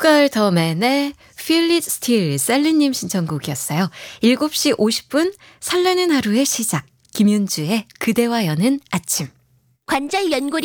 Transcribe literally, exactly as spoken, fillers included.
보컬 더맨의 Feel It Still 셀리님 신청곡이었어요. 일곱 시 오십 분 설레는 하루의 시작 김윤주의 그대와 여는 아침. 관절 연골이